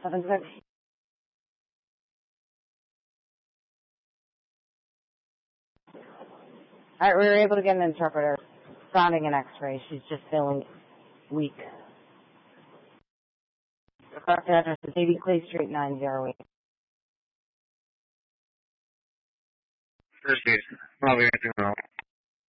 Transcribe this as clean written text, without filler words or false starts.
7:6. Alright, we were able to get an interpreter. Sounding an x-ray. She's just feeling weak. The correct address is 80 Clay Street, 908. First base. Probably anything else.